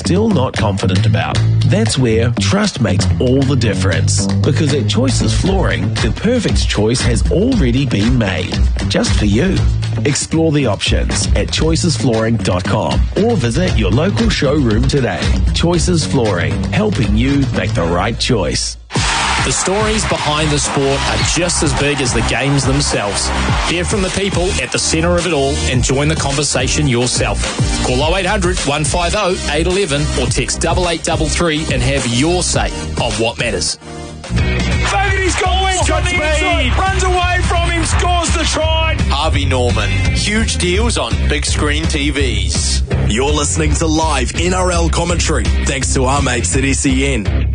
still not confident about? That's where trust makes all the difference. Because at Choices Flooring, the perfect choice has already been made, just for you. Explore the options at choicesflooring.com or visit your local showroom today. Choices Flooring, helping you make the right choice. The stories behind the sport are just as big as the games themselves. Hear from the people at the centre of it all and join the conversation yourself. Call 0800 150 811 or text 8833 and have your say on what matters. Fogarty's got West on the inside, runs away from him, scores the try. Harvey Norman, huge deals on big screen TVs. You're listening to live NRL commentary, thanks to our mates at SEN.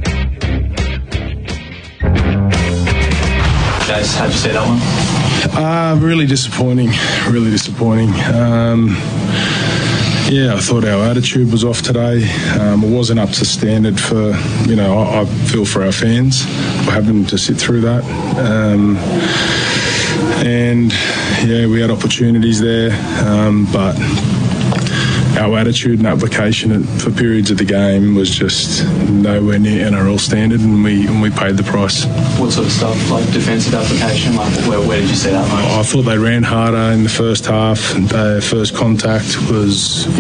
Guys, how'd you see that one? Really disappointing. I thought our attitude was off today. It wasn't up to standard for, I feel for our fans for having to sit through that. We had opportunities there, but our attitude and application for periods of the game was just nowhere near NRL standard, and we paid the price. What sort of stuff, like defensive application? Like where did you see that most? I thought they ran harder in the first half. Their first contact was,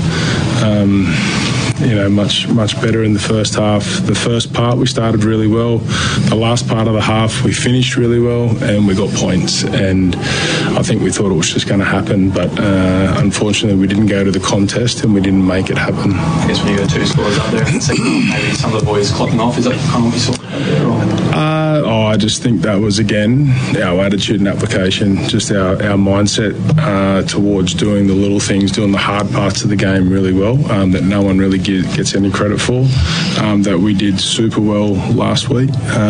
much better in the first half. The first part we started really well. The last part of the half we finished really well and we got points. And I think we thought it was just going to happen, but unfortunately we didn't go to the contest and we didn't make it happen. I guess when you got two scores up there in the second half, maybe some of the boys clocking off. Is that kind of what you saw there? I just think that was, again, our attitude and application, just our mindset towards doing the little things, doing the hard parts of the game really well, that no one really gets any credit for, that we did super well last week.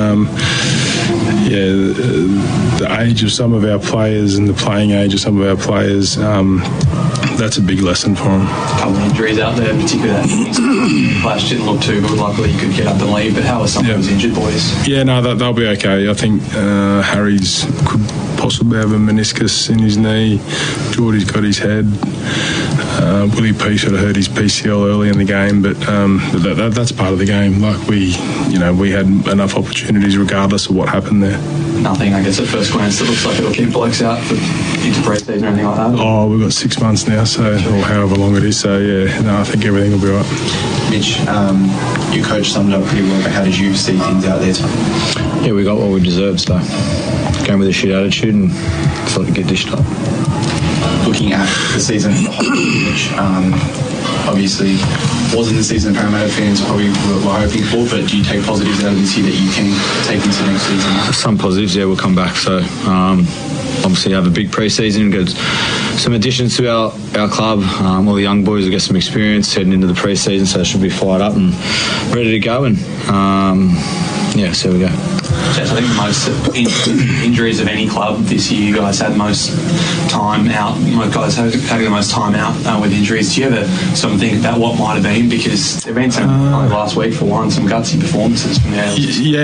The age of some of our players and the playing age of some of our players, that's a big lesson for them. A couple of injuries out there, particularly that Flash didn't look too good. Luckily he could get up and leave, but how are some of those injured boys? Yeah, no, they'll be okay. I think Harry's could possibly have a meniscus in his knee. Geordie's got his head. Willie P sort of hurt his PCL early in the game, but that's part of the game. Like we had enough opportunities regardless of what happened there. Nothing, I guess, at first glance that looks like it'll keep blokes out into pre-season or anything like that? Oh, we've got 6 months now, or however long it is, so I think everything will be right. Mitch, your coach summed it up pretty well, but how did you see things out there tonight? Yeah, we got what we deserved, so going with a shit attitude and thought it'd get dished up. Looking at the season, which obviously wasn't the season that Parramatta fans probably were hoping for, but do you take positives out of this year that you can take into next season? Some positives, we'll come back. So obviously have a big pre-season, get some additions to our club. All the young boys will get some experience heading into the pre-season, so they should be fired up and ready to go. And so we go. Jess, I think the most injuries of any club this year, you guys had most time out. Most guys having the most time out with injuries. Do you ever sort of think about what might have been? Because there have been some, last week for one, some gutsy performances from there.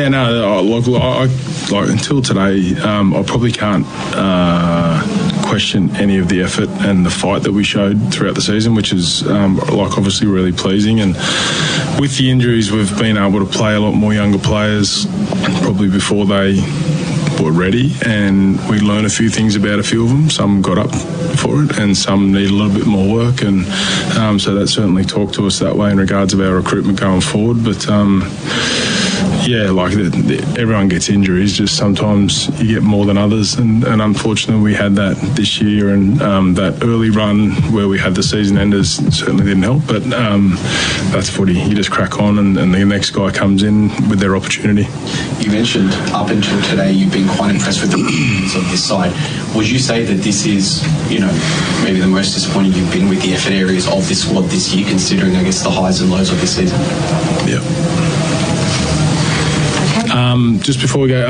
Like until today, I probably can't question any of the effort and the fight that we showed throughout the season, which is obviously really pleasing. And with the injuries, we've been able to play a lot more younger players probably before they were ready, and we learned a few things about a few of them. Some got up for it and some need a little bit more work, and so that certainly talked to us that way in regards of our recruitment going forward. But everyone gets injuries, just sometimes you get more than others, and unfortunately we had that this year, and that early run where we had the season enders certainly didn't help, but that's footy. You just crack on and the next guy comes in with their opportunity. You mentioned up until today you've been quite impressed with the performance of this side. Would you say that this is, maybe the most disappointing you've been with the effort areas of this squad this year, considering, I guess, the highs and lows of this season? Yeah. Just before we go,